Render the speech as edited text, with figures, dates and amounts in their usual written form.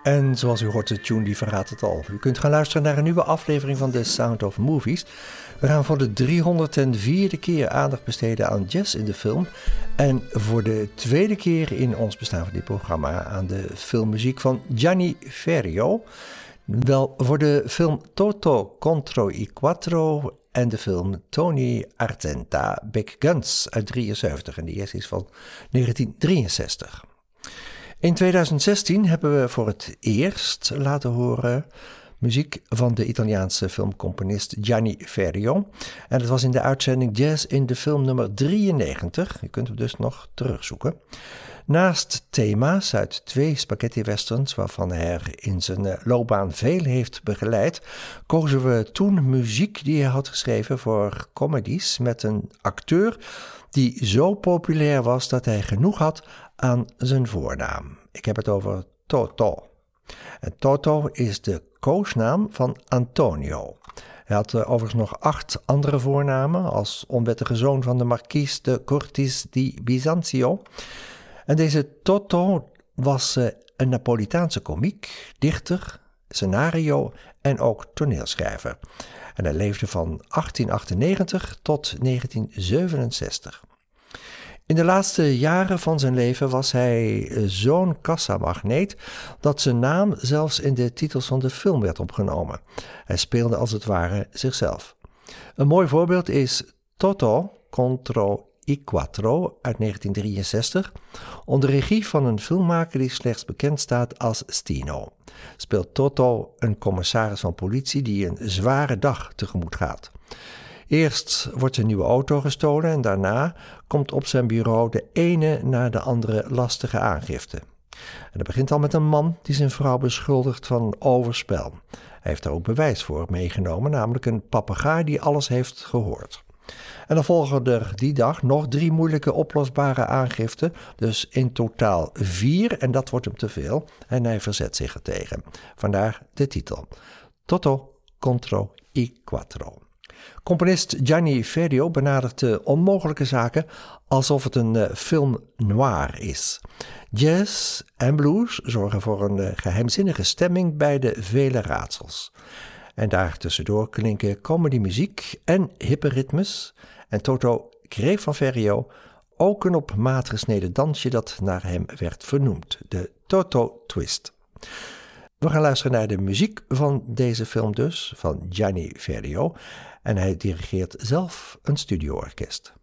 En zoals u hoort, de tune die verraadt het al. U kunt gaan luisteren naar een nieuwe aflevering van The Sound of Movies. We gaan voor de 304e keer aandacht besteden aan jazz in de film. En voor de tweede keer in ons bestaan van dit programma aan de filmmuziek van Gianni Ferrio. Wel voor de film Toto contro i Quattro en de film Tony Argenta Big Guns uit 1973. En die eerste is van 1963. In 2016 hebben we voor het eerst laten horen muziek van de Italiaanse filmcomponist Gianni Ferrio. En dat was in de uitzending Jazz in de film nummer 93. Je kunt hem dus nog terugzoeken. Naast thema's uit 2 spaghetti-westerns, waarvan hij in zijn loopbaan veel heeft begeleid, kozen we toen muziek die hij had geschreven voor comedies met een acteur die zo populair was dat hij genoeg had aan zijn voornaam. Ik heb het over Toto. En Toto is de koosnaam van Antonio. Hij had overigens nog 8 andere voornamen als onwettige zoon van de Marquis de Curtis di Bisanzio. En deze Toto was een Napolitaanse komiek, dichter, scenario en ook toneelschrijver. En hij leefde van 1898 tot 1967. In de laatste jaren van zijn leven was hij zo'n kassamagneet dat zijn naam zelfs in de titels van de film werd opgenomen. Hij speelde als het ware zichzelf. Een mooi voorbeeld is Toto contro i Quattro uit 1963, onder regie van een filmmaker die slechts bekend staat als Stino. Speelt Toto een commissaris van politie die een zware dag tegemoet gaat. Eerst wordt zijn nieuwe auto gestolen en daarna komt op zijn bureau de ene na de andere lastige aangifte. En dat begint al met een man die zijn vrouw beschuldigt van overspel. Hij heeft daar ook bewijs voor meegenomen, namelijk een papegaai die alles heeft gehoord. En dan volgen er die dag nog 3 moeilijke oplosbare aangiften, dus in totaal 4 en dat wordt hem te veel en hij verzet zich ertegen. Vandaar de titel, Toto contro i Quattro. Componist Gianni Ferrio benadert de onmogelijke zaken alsof het een film noir is. Jazz en blues zorgen voor een geheimzinnige stemming bij de vele raadsels. En daartussendoor klinken comedymuziek en hippe ritmes. En Toto kreeg van Ferrio ook een op maat gesneden dansje dat naar hem werd vernoemd, de Toto Twist. We gaan luisteren naar de muziek van deze film dus, van Gianni Ferrio. En hij dirigeert zelf een studioorkest.